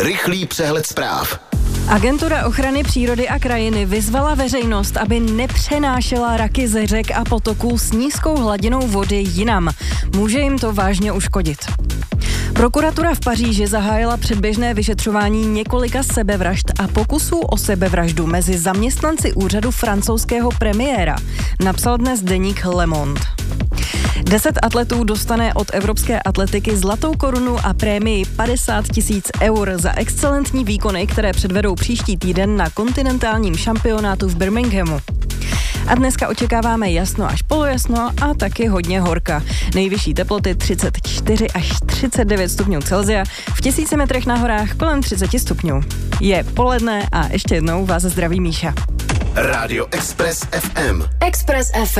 Rychlý přehled zpráv. Agentura ochrany přírody a krajiny vyzvala veřejnost, aby nepřenášela raky ze řek a potoků s nízkou hladinou vody jinam. Může jim to vážně uškodit. Prokuratura v Paříži zahájila předběžné vyšetřování několika sebevražd a pokusů o sebevraždu mezi zaměstnanci úřadu francouzského premiéra, napsal dnes deník Le Monde. 10 atletů dostane od Evropské atletiky zlatou korunu a prémii 50 000 eur za excelentní výkony, které předvedou příští týden na kontinentálním šampionátu v Birminghamu. A dneska očekáváme jasno až polojasno a taky hodně horka. Nejvyšší teploty 34 až 39 stupňů Celsia, v 1000 metrech na horách kolem 30 stupňů. Je poledne a ještě jednou vás zdraví Míša. Rádio Express FM. Express FM.